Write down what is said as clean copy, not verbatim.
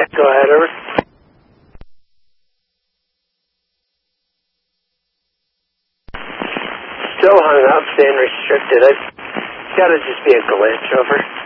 Yeah, go ahead, over. Still hung up, staying restricted. It's gotta just be a glitch, over.